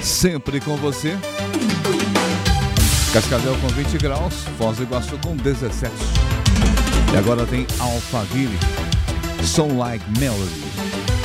sempre com você. Cascavel com 20 graus, Foz do Iguaçu com 17. E agora tem Alphaville, Sound Like Melody.